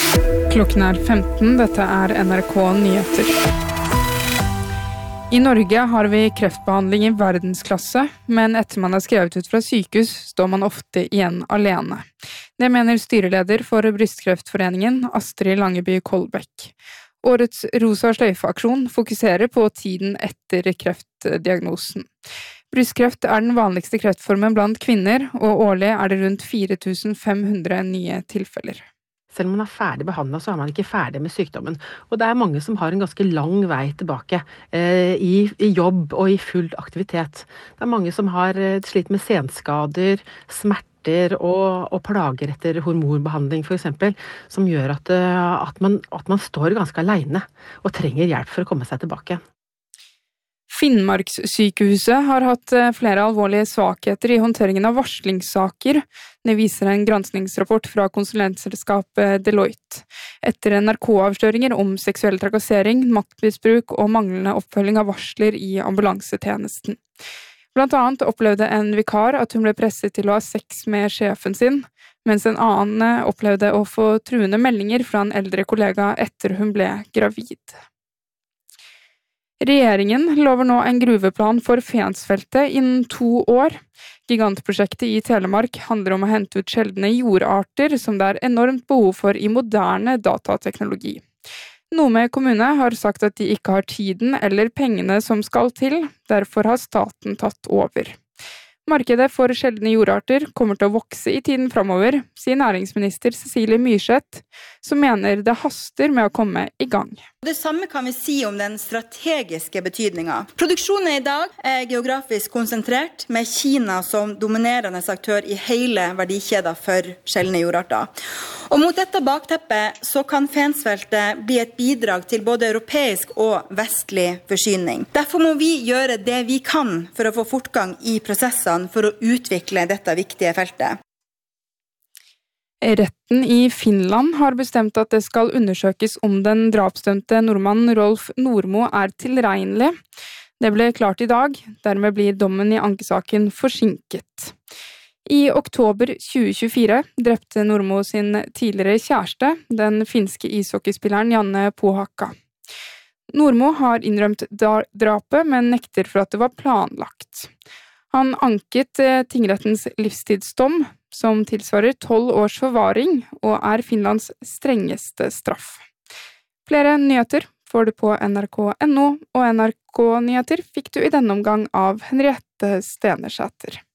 Klokken 15, dette NRK Nyheter. I Norge har vi kreftbehandling i verdensklasse, men etter man er skrevet ut fra sykehus, står man ofte igjen alene. Det mener styreleder for Brystkreftforeningen, Astrid Langeby Kolbekk. Årets Rosa sløyfe-aksjon fokuserer på tiden etter kreftdiagnosen. Brystkreft er den vanligste kreftformen blant kvinner, og årlig er det rundt 4500 nye tilfeller. Selv om man er ferdig behandlet, så er man ikke ferdig med sykdommen. Og det er mange som har en ganske lang vei tilbake i jobb og i full aktivitet. Det er mange som har slitt med senskader, smerter og plager etter hormonbehandling for eksempel, som gjør at man står ganske alene og trenger hjelp for å komme seg tilbake. Finnmarkssykehuset har hatt flere alvorlige svakheter i håndteringen av varslingssaker. Det viser en granskningsrapport fra konsulentselskapet Deloitte. Etter NRK-avsløringer om seksuell trakassering, maktmisbruk og manglende oppfølging av varsler i ambulansetjenesten. Blant annet opplevde en vikar at hun ble presset til å ha sex med sjefen sin, mens en annen opplevde å få truende meldinger fra en eldre kollega etter hun ble gravid. Regjeringen lover nå en gruveplan for Fensfeltet innen 2 år. Gigantprosjektet i Telemark handler om å hente ut sjeldne jordarter som det er enormt behov for i moderne datateknologi. Nome kommune har sagt at de ikke har tiden eller pengene som skal til, derfor har staten tatt over. Markedet for sjeldne jordarter kommer til å vokse i tiden fremover, sier næringsminister Cecilie Myrseth, som mener det haster med å komme i gang. Det samme kan vi si om den strategiske betydningen. Produksjonen i dag er geografisk konsentrert, med Kina som dominerende aktør i hele verdikjeden for sjeldne jordarter. Og mot dette bakteppet så kan Fensfeltet bli et bidrag til både europeisk og vestlig forsyning. Derfor må vi gjøre det vi kan for å få fortgang i prosessene for å utvikle dette viktige feltet. Retten i Finland har bestemt at det skal undersøkes om den drapsdømte nordmannen Rolf Nordmo er tilregnelig. Det ble klart i dag, dermed blir dommen i ankesaken forsinket. I oktober 2024 drepte Nordmo sin tidligere kjæreste, den finske ishockeyspilleren Janne Pohakka. Nordmo har innrømt drapet, men nekter for at det var planlagt. Han anket tingrettens livstidsdom, som tilsvarer 12 års forvaring, og er Finlands strengeste straff. Flere nyheter får du på nrk.no, og NRK Nyheter fikk du i denne omgang av Henriette Stenersæter.